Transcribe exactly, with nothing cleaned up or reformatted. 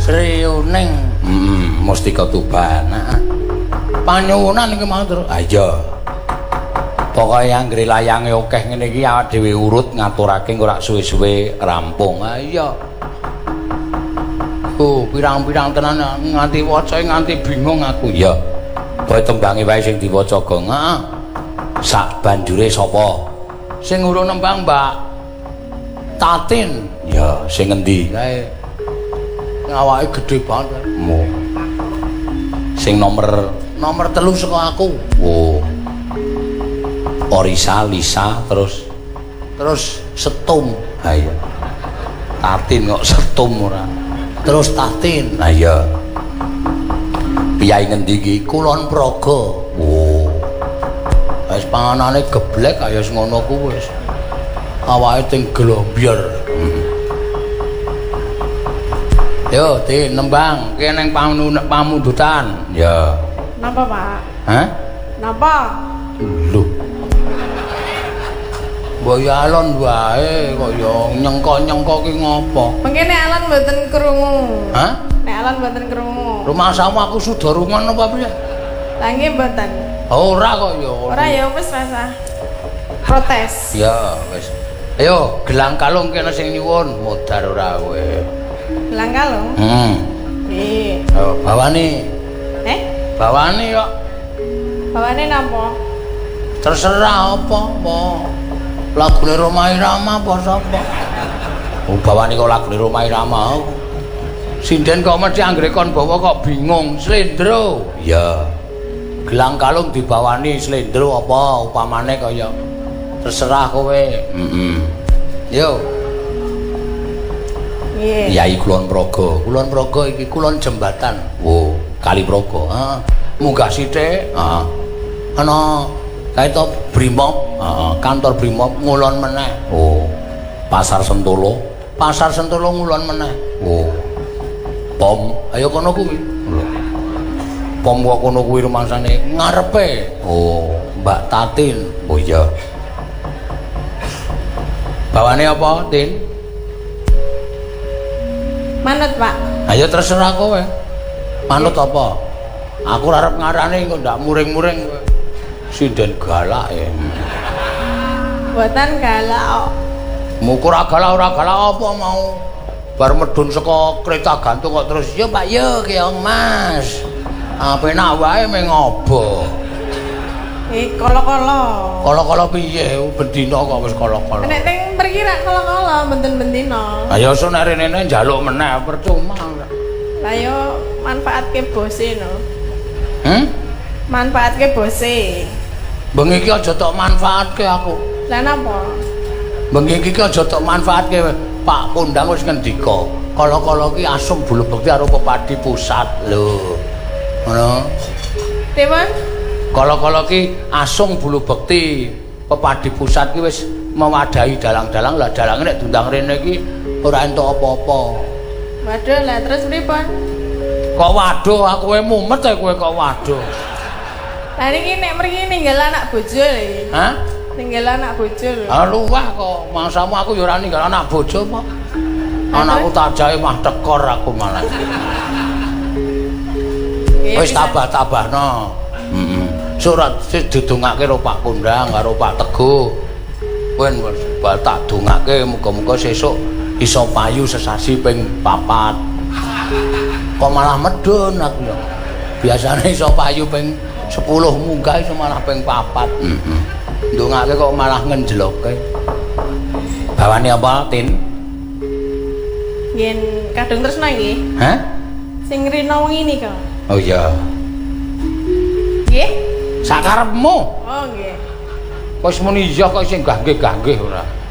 Sriuning. Heeh, Mustika Tuban. Heeh. Panyuwunan iki mau terus. Ah iya. Pokoke anggere layange akeh ngene iki awak dhewe urut ngaturake ora suwe-suwe rampung. Ah iya. Oh, pirang-pirang tenan nganti wacae nganti bingung aku. Ya. Kowe tembange wae sing diwaca Gong. Heeh. Sak banjure sapa? Sing urung nembang, Mbak Tatin. Ya, sing ngendi? Kae awake gedhe banget. Mo. Sing nomor nomor telu saka aku. Oh. Orisa, Lisa, terus terus Setum. Ha iya. Tatin kok Setum ora. Terus Tatin. Nah iya. Piyai ngendi iki? Kulon Praga. Oh. Wis panganane geblek kaya wis ngono ku wis. Awake ting glombier. Hmm. Yo, Tin nembang ki ning pamundutan. Ya. Napa, Pak? Hah? Napa? Lho. Mbok ya alon wae kaya nyengko-nyengko ki ngopo? Mengke nek alon mboten krungu. Hah? Nek alon mboten krungu. Rumah samu aku sudah rungan apa piye? Lah nggih mboten. Ora kok ya. Ora ya wis rasa. Protes. Ya wis. Ayo gelang kalung kene sing nyuwun modar ora kowe. Gelang kalung? Hmm. Nggih. Ayo bawane. Eh? Bawane kok. Bawane napa? Terserah apa, apa. Lagune Roma Irama apa sapa? Oh bawane kok lagune Roma Irama. Sinden kok mesti anggere kon bawa kok bingung. Slendro. Iya. Gelang kalung dibawani slendro apa upamane kaya terserah kowe. Heeh. Yo. Nggih. Yai Kulon Praga. Kulon Praga iki kulon jembatan. Oh, Kali Praga. Heeh. Munggah sithik. Heeh. Ana kaito Brimob, heeh, kantor Brimob ngulon meneh. Oh. Pasar Sentolo. Pasar Sentolo ngulon meneh. Oh. Pom, ayo kono kuwi. Pom kok kono kuwi rumangsane ngarepe. Oh, Mbak Tatin. Oh iya. Bawane apa, Tin? Manut, Pak. Ayo terserah kowe. Manut apa? Aku arep ngarani kok ndak muring-muring kowe. Sinden galak ya. Mboten galak kok. Mukur galak ora galak apa mau? Bar medun saka kereta gantung kok terus yo Pak yo keong Mas. Apa enak wae meng ngobo. Eh kala-kala. Kala-kala piye bendina kok wis kala-kala. Nek teng mriki rak kala-kala mboten bendina. Lah yo sun rene njaluk meneh percuma. Lah yo manfaatke bose no. Hmm? Manfaatke bose. Bengi iki aja tok manfaatke aku. Lah napa? Bengi iki aja tok manfaatke Pak Kondang wis ngendika. Kala-kala ki asung bulu bekti karo Pepadi Pusat lho. Ngono. Pripun? Kala-kala ki asung bulu bekti Pepadi Pusat ki wis mewadahi dalang-dalang lah dalange nek dundang rene ki ora entuk apa-apa. Waduh, lah terus pripun? Kok waduh aku kowe mumet ae kowe kok waduh. Lah niki nek mriki ninggal anak bojo lho. Hah? Ninggal anak bojo lho. Ah luwah kok mangsamu aku ya ora ninggal anak bojo apa. Anakku tak jae mah tekor aku malah. Wis tabah-tabahno. Heeh. Surat sing didongake karo Pak Kondang karo Pak Teguh. Wen bal tak dongake muga-muga sesuk iso payu sesasi ping papat. Kok malah medun aku ya. Biasane iso payu ping sepuluh munggah iso malah ping papat. Heeh. Ndongake kok malah ngenjloke. Bawane apa, Tin? Yen kadung tresna nggih. Hah? Sing rina wengi nika. Oh iya. Nggih? Sakarepmu. Oh nggih. Wis muni iya kok sing ganggih-ganggih ora.